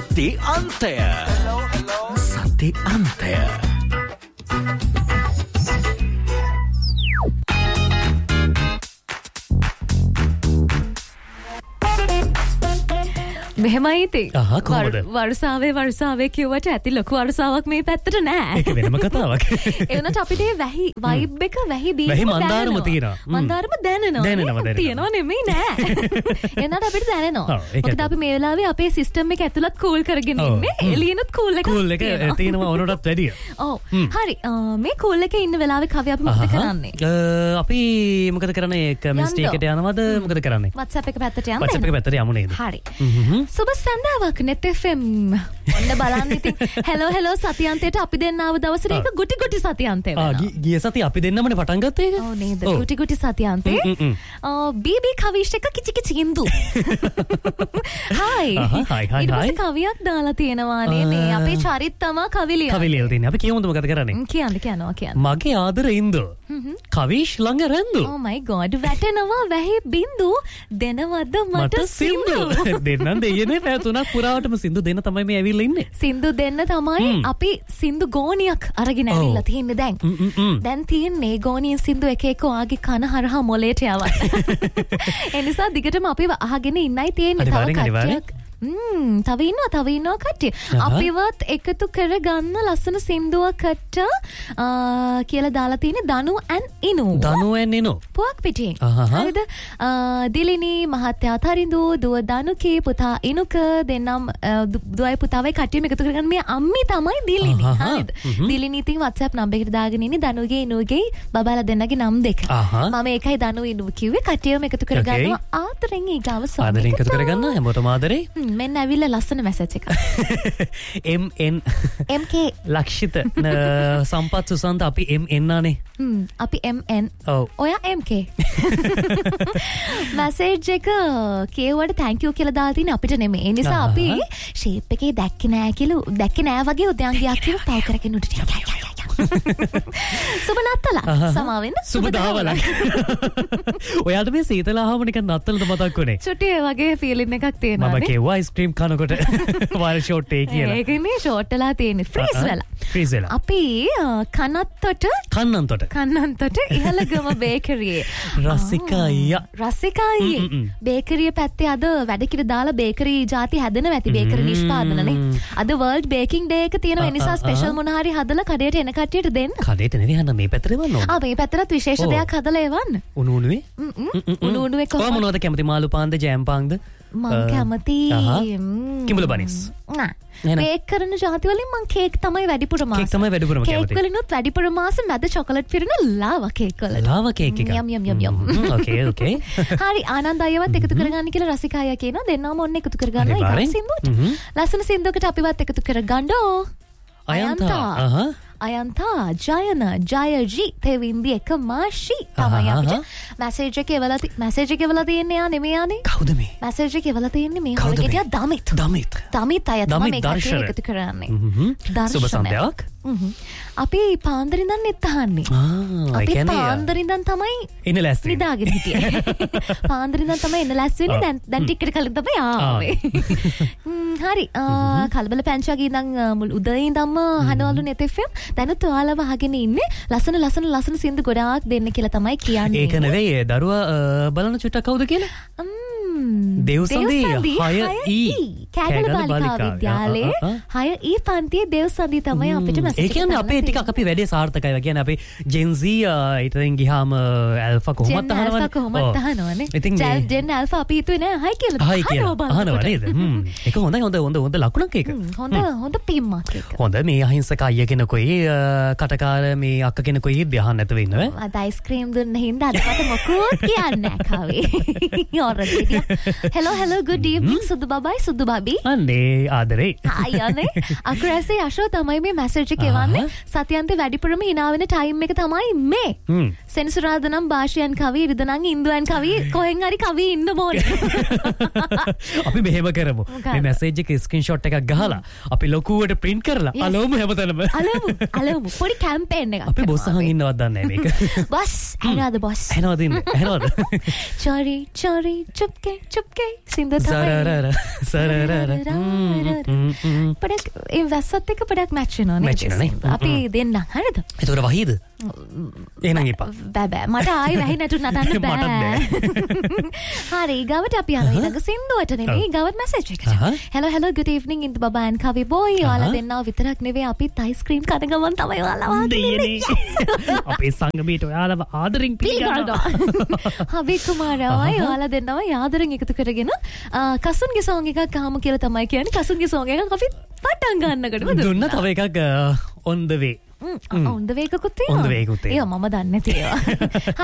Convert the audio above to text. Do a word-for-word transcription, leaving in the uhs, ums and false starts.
සති අන්තය. සති අන්තය. මෙහෙමයි ඉතින්. අහහ කොහොමද? වර්ෂාවේ වර්ෂාවේ කිව්වට ඇති ලොකු වර්ෂාවක් මේ පැත්තට නෑ. ඒක වෙනම කතාවක්. ඒ වුණාට අපිට වැහි වයිබ් එක වැහි බීම වැහි මන්දාරම තියෙනවා. මන්දාරම දැනෙනවා. දැනෙනවා දැනෙනවා. තියෙනවා නෙමෙයි නෑ. එනකට අපිට දැනෙනවා. මොකද අපි මේ වෙලාවේ අපේ සිස්ටම් එක ඇතුළත් කූල් කරගෙන ඉන්නේ. එළියනොත් කූල් එකක් කූල් එක තියෙනවා ඕනටත් වැඩිය. ඔව්. හරි. මේ කූල් එකේ ඉන්න වෙලාවේ කවි අපි මොකද කරන්නේ? අපි මොකද කරන්නේ? කමෙන්ට් එකකට යනවද? මොකද කරන්නේ? WhatsApp එක පැත්තට යන්න. WhatsApp එක පැත්තට යමු නේද? හරි. සුබ සන්දාවක් net F M ඔන්න බලන්න ඉතින් හෙලෝ හෙලෝ සතියන්තයට අපි දෙන්න ආව දවසට ඒක ගුටි ගුටි සතියන්තය වෙනවා. ආ ගිය සතිය අපි දෙන්නමනේ පටන් ගත්තේ ඒක. ඔව් නේද ගුටි ගුටි සතියන්තේ. ආ බී බී කවිෂ් එක කිචි කිචි ඉඳු. හායි. Hi hi hi. කවියක් දාලා තියෙනවානේ මේ අපේ චරිත තමා කවි ලියන. කවි ලියලා තියෙන්නේ. අපි කියමුද මොකද කරන්නේ? කියන්න කියනවා කියන්න. මගේ ආදර ඉඳු. කවිෂ් ළඟ රැඳු. Oh my god වැටෙනවා වැහි බින්දු දෙනවද මට සින්දු. දෙන්නම් දෙයනේ පැය තුනක් පුරාවටම සින්දු දෙන්න තමයි මේ ඇවිල්ලා ඉන්නේ. සින්දු දෙන්න තමයි අපි සින්දු ගෝණියක් අරගෙන ඇවිල්ලා තියෙන්නේ දැන්. දැන් තියෙන්නේ ගෝණියෙන් සින්දු එක එක ඔයාගේ කන හරහා මොලේට යවන්න. ඒ නිසා දිගටම අපි අහගෙන ඉන්නයි තියෙන්නේ. තව කට්ටියක් ම්ම් තව ඉන්නවා තව ඉන්නවා කට්ටිය. අපිවත් එකතු කරගන්න ලස්සන සින්දුවකට කියලා දාලා තියෙන්නේ දනු and ඉනු. දනු and ඉනු. පුවක් පිටින්. හරිද? දිලිනි මහත්තයා තරිඳු දුව දනුකේ පුතා ඉනුක දෙන්නම් දුවයි පුතාවයි කට්ටියම එකතු කරගන්න මේ අම්මි තමයි දිලිනි. හරිද? දිලිනි ඉතින් WhatsApp නම්බර් එකට දාගෙන ඉන්නේ දනුගේ ඉනුගේ බබාලා දෙන්නගේ නම් දෙක. මම ඒකයි දනු ඉනු කිව්වේ කට්ටියම එකතු කරගන්නවා ආදරෙන් ඊගාව සෝම. ආදරෙන් එකතු කරගන්න හැමෝටම ආදරේ. මෙන්න ඇවිල්ලා ලස්සන මැසේජ් එකක්. M N M K ලක්ෂිත සම්පත් සුසන්ත අපි M N ආනේ. හ්ම් අපි M N. ඔව්. ඔයා M K. මැසේජ් එක කියුවට thank you කියලා දාලා තියෙන්නේ අපිට නෙමෙයි. ඒ නිසා අපි ෂේප් එකේ දැක්කේ නෑ කියලා දැක්කේ නෑ වගේ උදයන් ගියක් කියලා පව කරගෙන උඩට යන්න. සුබ නත්තල සමාවෙන්න සුබ දහවලක්. ඔයාට මේ සීතල ආවම නිකන් නත්තලද මතක් වුනේ. චුටි වගේ ෆීලින් එකක් තියෙනවා නේ. මම කිව්වා අයිස්ක්‍රීම් කනකොට වාර ෂෝට් එක කියලා. ඒකනේ ෂෝට් වෙලා තියෙන්නේ ෆ්‍රීස් වෙලා. ෆ්‍රීස් වෙලා. අපි කනත්තට කන්නන්තට කන්නන්තට ඉහළගම බේකරියේ රසිකයිය රසිකයි බේකරිය පැත්තේ අද වැඩකිර දාලා බේකරි ಜಾති හැදෙනවා ඇති බේකරි නිෂ්පාදනනේ. අද වර්ල්ඩ් බේකින් ඩේ එක තියෙනවා. ඒ නිසා ස්පෙෂල් මොන හරි හදලා කඩේට එන කට්ටියට දෙන්න. කඩේට නෙවෙයි අන්න මේ පැත්තට එවන්න ඕන. ආ මේ පැත්තට විශේෂ දෙයක් හදලා එවන්න. උණු උණුවේ උණු උණුවේ කොහොම මොනවද කැමති මාළු පාන්ද ජෑම් පාන්ද? මං කැමති කිඹුල බනිස්. නෑ. කේක් කරන ජාති වලින් මං කේක් තමයි වැඩිපුරම ආස. කේක් තමයි වැඩිපුරම කැමති. කේක් වලිනුත් වැඩිපුරම ආස මැද චොකලට් පිරෙන ලාවා කේක් වල. ලාවා කේක් එක. යම් යම් යම් යම්. ඕකේ ඕකේ. හරි ආනන්ද අයවත් එකතු කරගන්න කියලා රසිකා අය කියනවා. දෙන්නම ඔන්න එකතු කරගන්නවා ඊට සින්දුවට. ලස්සන සින්දුවකට අපිවත් එකතු කරගන්නෝ. අයන්තා. අහහ. අයන්තා ජයන ජයජි තෙවින්දි එක මාෂි තමයි අපිට මැසේජ් එක එවලා මැසේජ් එක එවලා තියෙන්නේ යා නෙමෙයි යානේ. කවුද මේ? මැසේජ් එක එවලා තියෙන්නේ මේ හොරගෙටියා දමිත්. දමිත්. දමිත් අය තමයි මේක එකතු කරන්නේ. දර්ශන. සුබ සන්ධ්‍යාවක්. අපි පාන්දර ඉඳන් එත් අහන්නේ. අපි පාන්දර ඉඳන් තමයි ඉන්න ලෑස්ති. නිදාගෙන හිටියේ. පාන්දර ඉඳන් තමයි එන්න ලෑස්ති වෙන්නේ. දැන් දැන් ටිකට් කලින් තමයි ආවේ. හරි. කලබල පැංචාගේ ඉඳන් මුල් උදේ ඉඳන්ම අහනවලු net F M. දැනුත් ඔයාලව අහගෙන ඉන්නේ ලස්සන ලස්සන ලස්සන සින්දු ගොඩාක් දෙන්න කියලා තමයි කියන්නේ. ඒක නෙවෙයි දරුවා බලන චුට්ටක් කවුද කියලා? දෙව්සන්දී හය ඊ කෑගල බාලිකා විද්‍යාලයේ හය ඊ පන්තියේ දෙව්සන්දී තමයි අපිට මැසේජ් එක. ඒ කියන්නේ අපේ ටිකක් අපි වැඩේ සාර්ථකයි. ඒ කියන්නේ අපි ජෙන් Z ඊටෙන් ගියාම ඇල්ෆා කොහොමද අහනවනේ. ඇල්ෆා කොහොමද අහනවනේ. ජෙන් ඇල්ෆා අපි හිතුවේ නෑ හයි කියලා. හයි කියලා අහනවා නේද? හ්ම්. ඒක හොඳයි හොඳ හොඳ හොඳ ලකුණක් ඒක. හොඳ හොඳ පීම්මක් ඒක. හොඳ මේ අහිංසක අයියා කෙනෙකුයි කටකාර මේ අක්ක කෙනෙකුයි බයහන් නැතුව ඉන්නව. අද අයිස්ක්‍රීම් දුන්න හින්දා අද මට මොකුත් කියන්නේ නැහැ කවේ. ඔරදී. Hello, hello, good evening, Sudhu Babai, Sudhu Babi. අනේ ආදරේ. Hi, අනේ. අක්‍රැසේ අශෝ තමයි මේ මැසේජ් එක එවන්නේ. සතියන්තේ වැඩිපුරම hina වෙන time එක තමයි මේ. හ්ම්. සෙන්සුරාදා නම් භාෂයන් කවි, ඉරිදා නම් ඉන්දුවන් කවි, කොහෙන් හරි කවි ඉන්න ඕනේ. අපි මෙහෙම කරමු. මේ මැසේජ් එක ස්ක්‍රීන්ෂොට් එකක් ගහලා අපි ලොකුවට print කරලා අලවමු හැමතැනම. අලවමු, අලවමු. පොඩි කැම්පේන් එකක්. අපි බොස් අහන් ඉන්නවත් දන්නේ නැහැ මේක. Boss, ඇනවද boss? ඇනවද ඉන්නේ? ඇනවද? චෝරි, චෝරි, චුප්කේ, චුප්කේ. සින්දු තමයි. සරරර, සරරර. පොඩක් ඒ වැස්සත් එක්ක පොඩක් මැච් වෙනවා Match වෙනවා නේ. නේද? අපි දෙන්නම් හරිද? ඒතකොට වහීද? එහෙනම් එපා. බෑ බෑ මට ආයි වැහි නැටු නටන්න මටත් බෑ. හරි ඊගවට අපි යනවා ඊළඟ සින්දුවට නෙමෙයි ඊගවට මැසේජ් එකට. hello hello good evening in the baba and kavi boy. ඔයාලා දෙන්නව විතරක් නෙවෙයි අපිත් අයිස්ක්‍රීම් කන ගමන් තමයි ඔයාලා වහන්නේ. අපේ සංගමයට ඔයාලව ආදරෙන් පිළිගන්නවා. හබි කුමාරයි ඔයාලා දෙන්නව ආදරෙන් එකතු කරගෙන කසුන්ගේ song එකක් අහමු කියලා තමයි කියන්නේ. කසුන්ගේ song එකක් අපි පටන් ගන්නකොට දුන්න තව එකක් on the way. on the way එකකුත් තියෙනවා. on the way එකකුත් තියෙනවා. ඒවා මම දන්නේ නැති ඒවා.